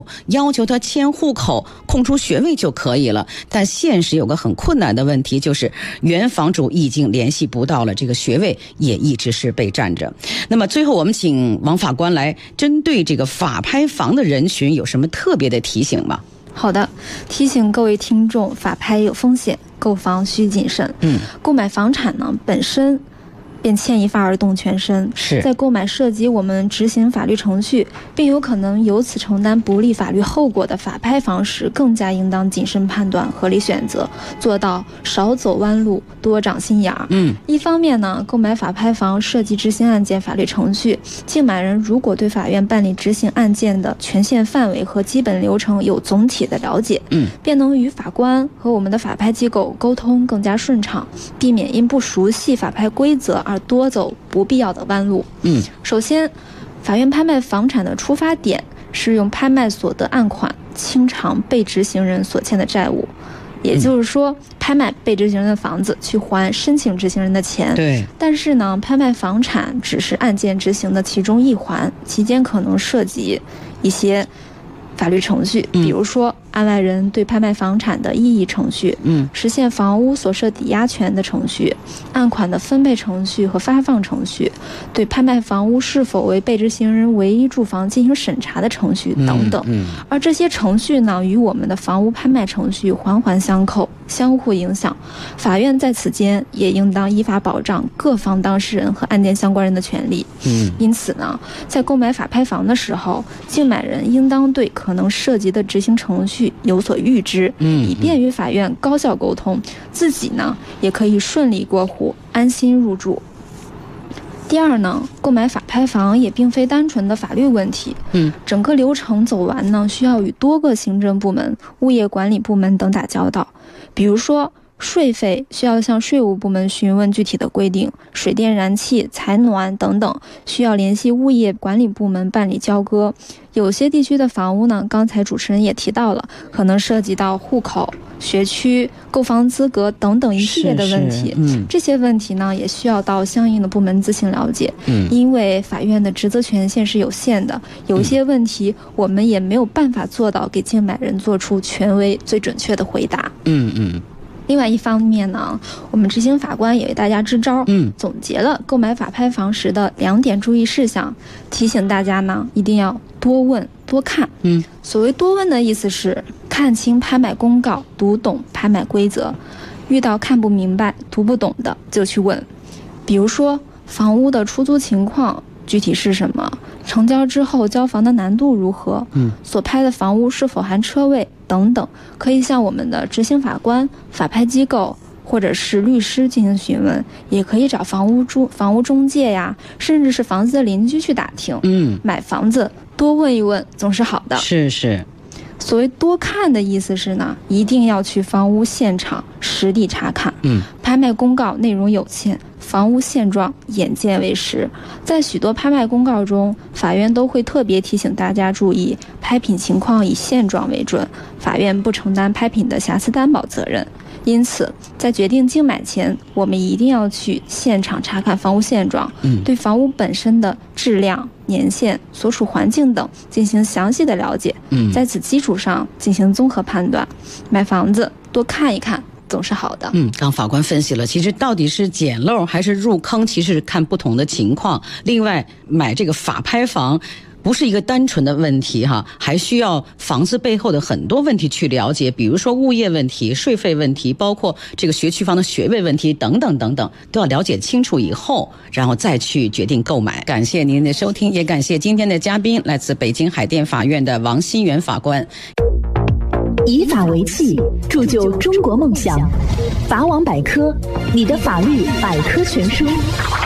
要求他迁户口空出学位就可以了，但现实有个很困难的问题，就是原房主已经联系不到了，这个学位也一直是被占着。那么最后我们请王法官来针对这个法拍房的人群有什么特别的提醒吗？ 好的，提醒各位听众，法拍有风险，购房需谨慎。购买房产呢本身便牵一发而动全身，在购买涉及我们执行法律程序，并有可能由此承担不利法律后果的法拍房时，更加应当谨慎判断，合理选择，做到少走弯路，多长心眼儿。一方面呢，购买法拍房涉及执行案件法律程序，竞买人如果对法院办理执行案件的权限范围和基本流程有总体的了解，便能与法官和我们的法拍机构沟通更加顺畅，避免因不熟悉法拍规则而多走不必要的弯路。首先，法院拍卖房产的出发点是用拍卖所得案款清偿被执行人所欠的债务，也就是说，拍卖被执行人的房子去还申请执行人的钱。 对。 但是呢，拍卖房产只是案件执行的其中一环，期间可能涉及一些法律程序，比如说案外人对拍卖房产的异议程序，实现房屋所涉抵押权的程序，案款的分配程序和发放程序，对拍卖房屋是否为被执行人唯一住房进行审查的程序等等。而这些程序呢，与我们的房屋拍卖程序环环相扣，相互影响。法院在此间也应当依法保障各方当事人和案件相关人的权利。因此呢，在购买法拍房的时候，竞买人应当对可能涉及的执行程序有所预知，以便于法院高效沟通，自己呢也可以顺利过户，安心入住。第二呢，购买法拍房也并非单纯的法律问题，整个流程走完呢，需要与多个行政部门、物业管理部门等打交道。比如说，税费需要向税务部门询问具体的规定，水电燃气、采暖等等需要联系物业管理部门办理交割。有些地区的房屋呢，刚才主持人也提到了，可能涉及到户口、学区、购房资格等等一系列的问题。这些问题呢，也需要到相应的部门自行了解。因为法院的职责权限是有限的，有一些问题我们也没有办法做到给竞买人做出权威、最准确的回答。另外一方面呢，我们执行法官也为大家支招，总结了购买法拍房时的2点注意事项，提醒大家呢一定要多问多看。所谓多问的意思是看清拍卖公告，读懂拍卖规则，遇到看不明白、读不懂的就去问。比如说房屋的出租情况具体是什么，成交之后交房的难度如何，所拍的房屋是否含车位等等，可以向我们的执行法官、法拍机构或者是律师进行询问，也可以找房屋中介呀，甚至是房子的邻居去打听。买房子多问一问总是好的。是。所谓多看的意思是呢，一定要去房屋现场实地查看。拍卖公告内容有限，房屋现状眼见为实。在许多拍卖公告中，法院都会特别提醒大家注意，拍品情况以现状为准，法院不承担拍品的瑕疵担保责任。因此，在决定竞买前，我们一定要去现场查看房屋现状，对房屋本身的质量、年限、所处环境等进行详细的了解，在此基础上进行综合判断。买房子多看一看总是好的。 刚法官分析了，其实到底是捡漏还是入坑，其实看不同的情况。另外，买这个法拍房不是一个单纯的问题哈，还需要房子背后的很多问题去了解，比如说物业问题、税费问题，包括这个学区房的学位问题等等等等，都要了解清楚以后，然后再去决定购买。感谢您的收听，也感谢今天的嘉宾，来自北京海淀法院的王新元法官。 以法为器，铸就中国梦想。法网百科，你的法律百科全书。